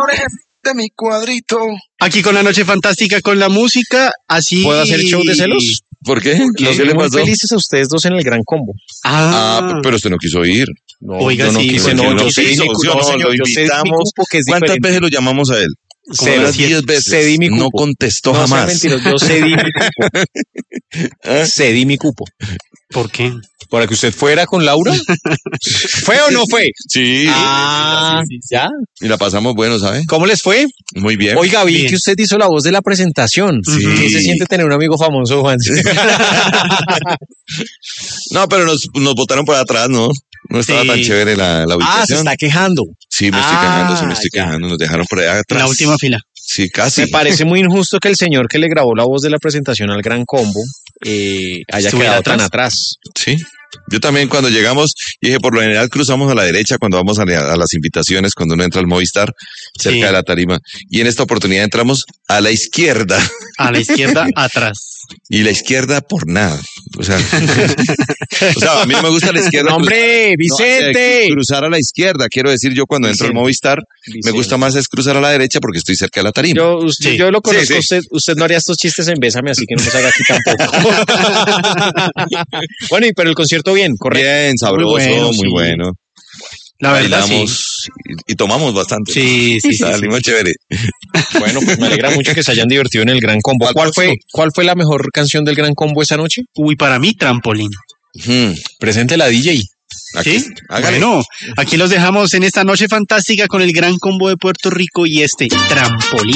colores de mi cuadrito. Aquí con la noche fantástica, con la música, así... ¿Puedo hacer show de celos? ¿Por qué? Los ¿Qué veo le muy pasó? felices a ustedes dos en el gran combo. Pero usted no quiso ir. No, Oiga, yo no sí, quise, porque no, no yo cedí quiso, mi cupo, ¿sí o no? señor, Lo yo cedí mi invitamos. cupo, que es ¿Cuántas diferente. veces lo llamamos a él? Cero. Como unas 10 veces. Cedí mi cupo. No contestó No sean jamás. mentirosos, yo cedí mi cupo. Cedí mi cupo. ¿Por qué? ¿Para que usted fuera con Laura? ¿Fue o no fue? Sí. ¿Ya? Y la pasamos bueno, ¿sabe? ¿Cómo les fue? Muy bien. Oiga, vi Bien. que usted hizo la voz de la presentación. Sí. ¿Qué se siente tener un amigo famoso, Juan? No, pero nos botaron por atrás, ¿no? No estaba Sí. tan chévere la Se ubicación. está quejando. Sí, me estoy quejando, sí me estoy ya. quejando. Nos dejaron por allá En atrás. la última fila. Sí, casi. Me parece muy injusto que el señor que le grabó la voz de la presentación al Gran Combo haya ¿Estuviera quedado tan atrás. Sí. Yo también cuando llegamos, dije, por lo general cruzamos a la derecha cuando vamos a las invitaciones, cuando uno entra al Movistar, cerca Sí. de la tarima. Y en esta oportunidad entramos a la izquierda. A la izquierda, atrás. Y la izquierda por nada. O sea, a mí no me gusta la izquierda. ¡Hombre, Vicente! Cruzar a la izquierda. Quiero decir, yo cuando entro al Vicente. Movistar, Vicente. me gusta más es cruzar a la derecha porque estoy cerca de la tarima. Sí. Yo lo conozco, Sí, sí. Usted no haría estos chistes en Bésame, así que no me salga aquí tampoco. Bueno, pero el concierto bien, correcto. Bien, sabroso, muy Muy bueno, bueno. sí. La verdad, sí. Bailamos y tomamos bastante. Sí, sí, sí. Salimos chévere. Bueno, pues me alegra mucho que se hayan divertido en el Gran Combo. Al ¿Cuál próximo. fue la mejor canción del Gran Combo esa noche? Uy, para mí, trampolín. Presente la DJ. Aquí, ¿Sí? hágale. Bueno, aquí los dejamos en esta noche fantástica con el Gran Combo de Puerto Rico y este trampolín.